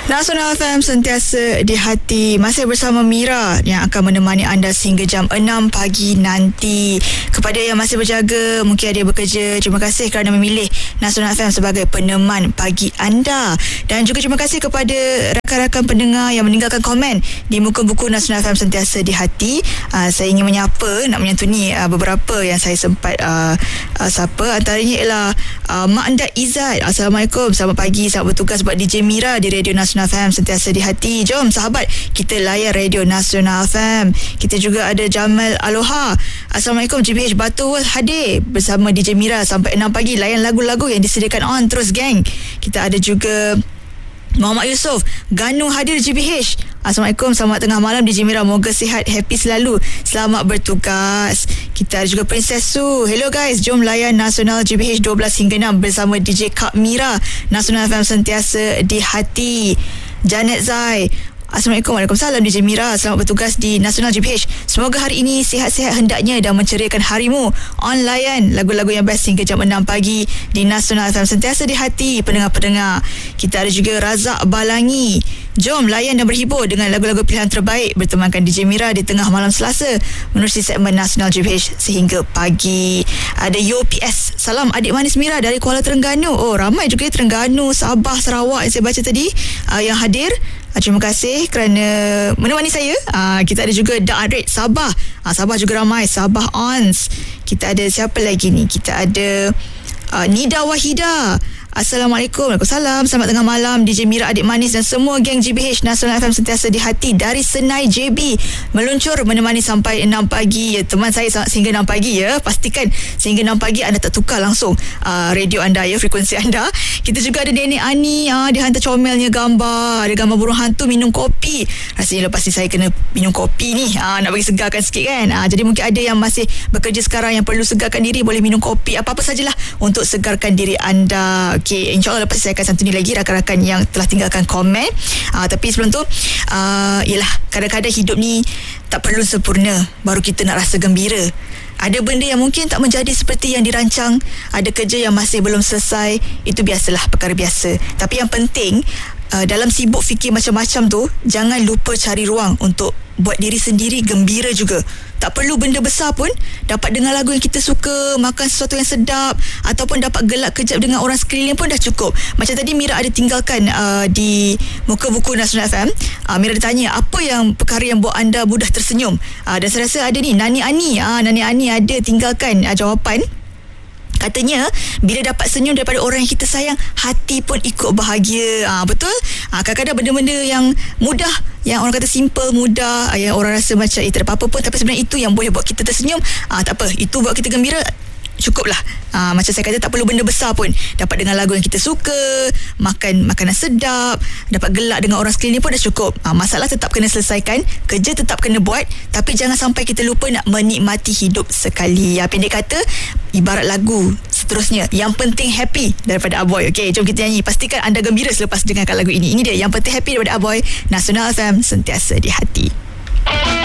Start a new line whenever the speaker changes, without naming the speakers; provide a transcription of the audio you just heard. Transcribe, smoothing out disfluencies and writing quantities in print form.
Nasional FM sentiasa di hati. Masih bersama Mira yang akan menemani anda sehingga jam 6 pagi nanti. Kepada yang masih berjaga, mungkin ada yang bekerja, terima kasih kerana memilih Nasional FM sebagai peneman pagi anda. Dan juga terima kasih kepada rakan-rakan pendengar yang meninggalkan komen di muka buku Nasional FM sentiasa di hati. Saya ingin menyapa, nak menyantuni beberapa yang saya sempat sapa. Antaranya ialah Mak Andat Izzat. Assalamualaikum, selamat pagi, selamat bertugas buat DJ Mira di Radio Nasional FM sentiasa di hati. Jom sahabat, kita layan Radio Nasional FM. Kita juga ada Jamal Aloha. Assalamualaikum, GBH Batu hadir bersama DJ Mira sampai 6 pagi. Layan lagu-lagu yang disediakan on terus, geng. Kita ada juga Muhammad Yusof, Ganu hadir GBH. Assalamualaikum, selamat tengah malam DJ Mira, moga sihat, happy selalu, selamat bertugas. Kita ada juga Princess Su. Hello guys, jom layan Nasional GBH 12 hingga 6 bersama DJ Kak Mira. Nasional FM sentiasa di hati. Janet Zai, Assalamualaikum, waalaikumsalam DJ Mira, selamat bertugas di Nasional GBH. Semoga hari ini sihat-sihat hendaknya dan menceriakan harimu. On layan lagu-lagu yang best hingga jam 6 pagi di Nasional FM sentiasa di hati pendengar-pendengar. Kita ada juga Razak Balangi. Jom layan dan berhibur dengan lagu-lagu pilihan terbaik bertemankan DJ Mira di tengah malam Selasa menerusi segmen Nasional GBH sehingga pagi. Ada UPS, salam adik manis Mira dari Kuala Terengganu. Oh, ramai juga Terengganu, Sabah, Sarawak yang saya baca tadi yang hadir. Terima kasih kerana menemani saya. Kita ada juga Da'arit Sabah. Sabah juga ramai, Sabah Ons. Kita ada siapa lagi ni? Kita ada Nida Wahida. Assalamualaikum, waalaikumsalam, selamat tengah malam DJ Mira, adik manis dan semua geng GBH Nasional FM sentiasa di hati dari Senai JB, meluncur menemani sampai 6 pagi. Teman saya sehingga 6 pagi ya. Pastikan sehingga 6 pagi anda tak tukar langsung radio anda ya, frekuensi anda. Kita juga ada Nenek Ani, dia hantar comelnya gambar, ada gambar burung hantu minum kopi. Rasanya lepas ni saya kena minum kopi ni, nak bagi segarkan sikit kan. Jadi mungkin ada yang masih bekerja sekarang yang perlu segarkan diri, boleh minum kopi, apa-apa sajalah untuk segarkan diri anda. Okay, insyaAllah lepas saya akan santuni lagi rakan-rakan yang telah tinggalkan komen. Tapi sebelum tu, yelah, kadang-kadang hidup ni tak perlu sempurna baru kita nak rasa gembira. Ada benda yang mungkin tak menjadi seperti yang dirancang, ada kerja yang masih belum selesai. Itu biasalah, perkara biasa. Tapi yang penting, dalam sibuk fikir macam-macam tu, jangan lupa cari ruang untuk buat diri sendiri gembira juga. Tak perlu benda besar pun, dapat dengar lagu yang kita suka, makan sesuatu yang sedap, ataupun dapat gelak kejap dengan orang sekeliling pun dah cukup. Macam tadi Mira ada tinggalkan di muka buku Nasional FM. Mira ditanya apa yang perkara yang buat anda mudah tersenyum. Dan saya rasa ada ni Nani Ani. Nani Ani ada tinggalkan jawapan. Katanya, bila dapat senyum daripada orang yang kita sayang, hati pun ikut bahagia. Betul? Kadang-kadang benda-benda yang mudah, yang orang kata simple, mudah, yang orang rasa macam tak ada apa-apa pun, tapi sebenarnya itu yang boleh buat kita tersenyum. Tak apa, itu buat kita gembira, cukuplah. Macam saya kata, tak perlu benda besar pun. Dapat dengar lagu yang kita suka, makan makanan sedap, dapat gelak dengan orang sekeliling pun dah cukup. Masalah tetap kena selesaikan, kerja tetap kena buat, tapi jangan sampai kita lupa nak menikmati hidup sekali. Pendek kata, ibarat lagu seterusnya, yang penting happy daripada Aboy. Okey, jom kita nyanyi. Pastikan anda gembira selepas dengarkan lagu ini. Ini dia, yang penting happy daripada Aboy. Nasional FM sentiasa di hati.